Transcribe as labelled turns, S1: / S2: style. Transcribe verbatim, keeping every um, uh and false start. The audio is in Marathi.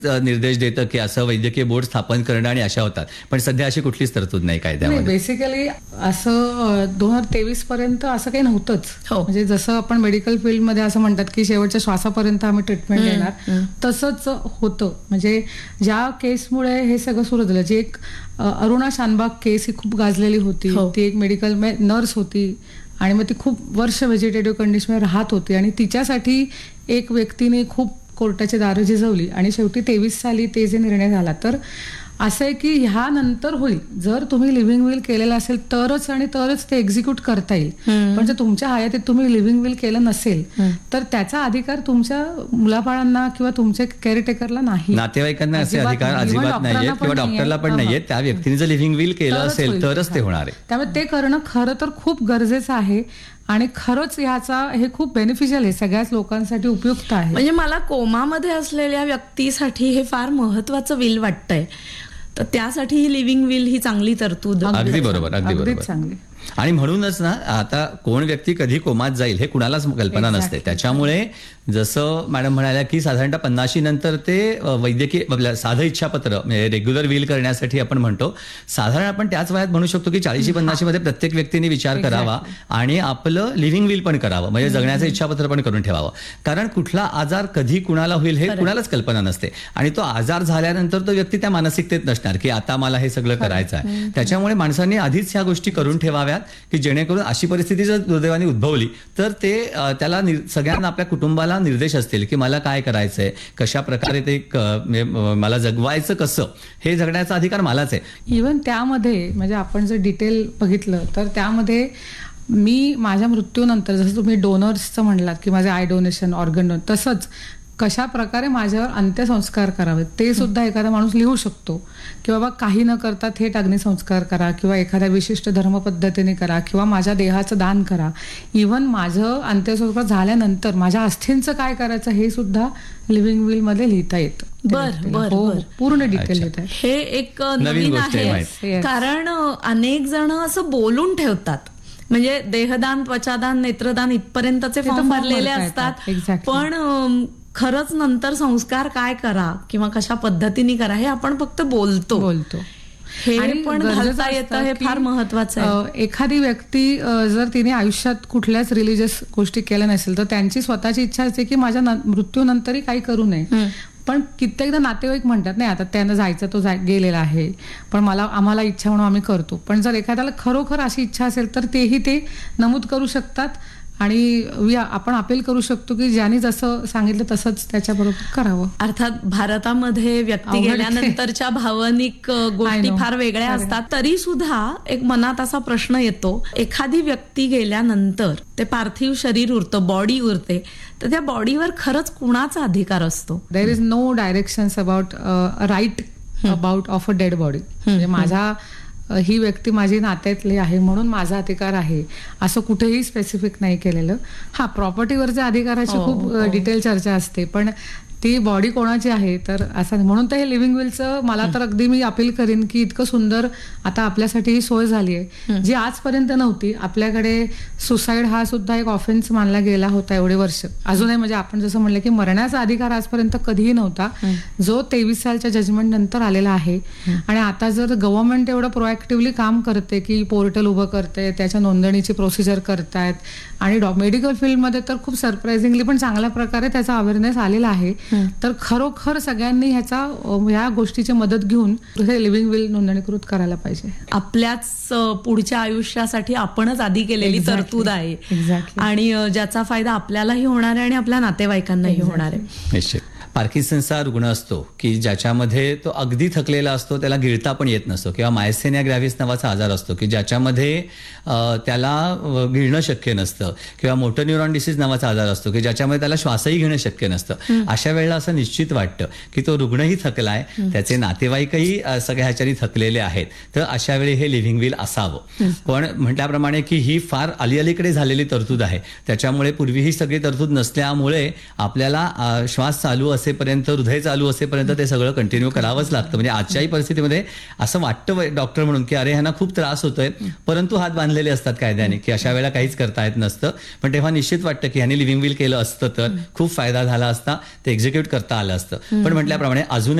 S1: निर्देश देतं की असं वैद्यकीय बोर्ड स्थापन करणं आणि अशा होतात, पण सध्या अशी कुठलीच तरतूद नाही कायद्यामध्ये.
S2: बेसिकली असं दोन हजार तेवीस पर्यंत असं काही नव्हतंच.
S3: हो.
S2: म्हणजे जसं आपण मेडिकल फील्डमध्ये असं म्हणतात की शेवटच्या श्वासापर्यंत आम्ही ट्रीटमेंट देणार, तसंच होतं. म्हणजे ज्या केसमुळे हे सगळं सुरू झालं, जी एक अरुणा शानबाग केस ही खूप गाजलेली होती.
S3: हो.
S2: ती एक मेडिकल नर्स होती आणि मग ती खूप वर्ष व्हेजिटेटिव्ह कंडिशनमध्ये राहत होती आणि तिच्यासाठी एक व्यक्तीने खूप कोर्टाची दारं झिजवली आणि शेवटी तेवीस साली ते जे निर्णय झाला. तर असं आहे की ह्यानंतर होईल, जर तुम्ही लिव्हिंग विल केलेलं असेल तरच आणि तरच ते एक्झिक्यूट करता येईल. पण जर तुमच्या हयातीत तुम्ही लिव्हिंग विल केलं नसेल तर त्याचा अधिकार तुमच्या मुलाबाळांना किंवा तुमच्या केअरटेकरला नाही.
S1: नातेवाईकांना असे अधिकार अजिबात नाहीयेत किंवा डॉक्टरला पण नाहीयेत. त्या व्यक्तीने जर लिव्हिंग विल केलं असेल तरच ते होणार आहे.
S2: त्यामुळे ते करणं खरं तर खूप गरजेचं आहे आणि खरंच ह्याचा हे खूप बेनिफिशियल आहे, सगळ्याच लोकांसाठी उपयुक्त आहे.
S3: म्हणजे मला कोमामध्ये असलेल्या व्यक्तीसाठी हे फार महत्वाचं विल वाटतंय. तर त्यासाठी ही लिव्हिंग विल ही चांगली तरतूद.
S1: अगदी बरोबर, अगदी बरोबर.
S2: चांगली.
S1: आणि म्हणूनच ना आता कोण व्यक्ती कधी कोमात जाईल हे कुणालाच कल्पना नसते. त्याच्यामुळे जसं मॅडम म्हणाल्या की साधारणतः पन्नाशी नंतर ते वैद्यकीय आपल्या साधं इच्छापत्र म्हणजे रेग्युलर विल करण्यासाठी आपण म्हणतो, साधारण आपण त्याच वयात म्हणू शकतो की चाळीशी पन्नाशी मध्ये प्रत्येक व्यक्तीने विचार करावा आणि आपलं लिव्हिंग विल पण करावं, म्हणजे जगण्याचं इच्छापत्र पण करून ठेवावं. कारण कुठला आजार कधी कुणाला होईल हे कुणालाच कल्पना नसते आणि तो आजार झाल्यानंतर तो व्यक्ती त्या मानसिकतेत नसणार की आता मला हे सगळं करायचं आहे. त्याच्यामुळे माणसांनी आधीच ह्या गोष्टी करून ठेवाव्यात की जेणेकरून अशी परिस्थिती जर दुर्दैवाने उद्भवली तर ते त्याला सगळ्यांना आपल्या कुटुंबाला निर्देश असतील की मला काय करायचंय, कशा प्रकारे ते मला जगवायचं, कसं हे जगण्याचा अधिकार मलाच आहे.
S2: इव्हन त्यामध्ये म्हणजे आपण जर डिटेल बघितलं तर त्यामध्ये मी माझ्या मृत्यूनंतर जसं तुम्ही डोनर्सचं म्हणलात की माझे आय डोनेशन, ऑर्गन डोनेशन, तसंच कशा प्रकारे माझ्यावर अंत्यसंस्कार करावेत ते सुद्धा एखादा माणूस लिहू शकतो की बाबा काही न करता थेट अग्निसंस्कार करा किंवा एखाद्या विशिष्ट धर्म पद्धतीने करा किंवा माझ्या देहाचं दान करा. इव्हन माझं अंत्यसंस्कार झाल्यानंतर माझ्या अस्थींचं काय करायचं हे सुद्धा लिव्हिंग विल मध्ये लिहिता येतं.
S3: बर बर
S2: हो, पूर्ण डिटेल लिहिता येतं.
S3: हे एक नवीन आहे, कारण अनेक जण असं बोलून ठेवतात. म्हणजे देहदान, त्वचादान, नेत्रदान इथपर्यंतचे फॉर्म भरलेले असतात, पण खरंच नंतर संस्कार काय करा किंवा कशा पद्धतीने करा हे आपण फक्त बोलतो
S2: बोलतो
S3: हे पण घालता येतं. हे फार महत्वाचं आहे.
S2: एखादी व्यक्ती जर तिने आयुष्यात कुठल्याच रिलिजियस गोष्टी केल्या नसेल तर त्यांची स्वतःची इच्छा असते की माझ्या मृत्यूनंतरही काही करू नये. पण कित्येकदा नातेवाईक म्हणतात नाही आता त्यानं जायचं तो गेलेला आहे, पण मला आम्हाला इच्छा म्हणून आम्ही करतो. पण जर एखाद्याला खरोखर अशी इच्छा असेल तर तेही ते नमूद करू शकतात आणि आपण अपील करू शकतो की ज्याने जसं सांगितलं तसंच त्याच्याबरोबर करावं.
S3: अर्थात भारतामध्ये व्यक्ती गेल्यानंतरच्या भावनिक गोष्टी फार वेगळ्या असतात, तरी सुद्धा एक मनात असा प्रश्न येतो, एखादी व्यक्ती गेल्यानंतर ते पार्थिव शरीर उरतं, बॉडी उरते, तर त्या बॉडीवर खरंच कुणाचा अधिकार असतो?
S2: There is no directions about right about of a dead body. म्हणजे माझा ही व्यक्ती माझी नात्यातली आहे म्हणून माझा अधिकार आहे असं कुठेही स्पेसिफिक नाही केलेलं. हा, प्रॉपर्टीवरच्या अधिकाराची खूप डिटेल चर्चा असते, पण ती बॉडी कोणाची आहे तर असं म्हणून तर हे लिव्हिंग विलचं मला तर अगदी मी अपील करीन की इतकं सुंदर आता आपल्यासाठी ही सोय झाली आहे जी आजपर्यंत नव्हती. आपल्याकडे सुसाईड हा सुद्धा एक ऑफेन्स मानला गेला होता एवढे वर्ष, अजूनही म्हणजे आपण जसं म्हणलं की मरण्याचा अधिकार आजपर्यंत कधीही नव्हता, जो तेवीस सालच्या जजमेंट नंतर आलेला आहे. आणि आता जर गव्हर्नमेंट एवढं प्रोएक्टिव्हली काम करते की पोर्टल उभं करते, त्याच्या नोंदणीची प्रोसिजर करतायत आणि मेडिकल फील्डमध्ये तर खूप सरप्राइझिंगली पण चांगल्या प्रकारे त्याचा अवेअरनेस आलेला आहे, तर खरोखर सगळ्यांनी ह्याचा या गोष्टीची मदत घेऊन हे लिव्हिंग विल नोंदणीकृत करायला पाहिजे.
S3: आपल्याच पुढच्या आयुष्यासाठी आपणच आधी केलेली तरतूद आहे आणि ज्याचा फायदा आपल्यालाही होणार आहे आणि आपल्या नातेवाईकांनाही होणार आहे.
S1: निश्चित. पार्किन्सनचा रुग्ण असतो की ज्याच्यामध्ये तो अगदी थकलेला असतो, त्याला गिळता पण येत नसतो, किंवा मायस्थेनिया ग्रॅव्हिस नावाचा आजार असतो की ज्याच्यामध्ये त्याला गिळणं शक्य नसतं, किंवा मोटर न्यूरॉन डिसीज नावाचा आजार असतो की ज्याच्यामध्ये त्याला श्वासही घेणं शक्य नसतं. अशा वेळेला असं निश्चित वाटतं की तो रुग्णही थकलाय, त्याचे नातेवाईकही सगळ्या ह्याच्यानी थकलेले आहेत, तर अशा वेळी हे लिव्हिंग विल असावं. पण म्हटल्याप्रमाणे की ही फार अली अलीकडे झालेली तरतूद आहे, त्याच्यामुळे पूर्वी ही सगळी तरतूद नसल्यामुळे आपल्याला श्वास चालू असेपर्यंत, हृदय चालू असेपर्यंत ते सगळं कंटिन्यू करावंच लागतं. म्हणजे आजच्याही परिस्थितीमध्ये असं वाटतं डॉक्टर म्हणून की अरे ह्यांना खूप त्रास होतोय, परंतु हात बांधलेले असतात कायद्याने की अशा वेळेला काहीच करता येत नसतं. पण तेव्हा निश्चित वाटतं की ह्यांनी लिव्हिंग विल केलं असतं तर खूप फायदा झाला असता, ते एक्झिक्यूट करता आलं असतं. पण म्हटल्याप्रमाणे अजून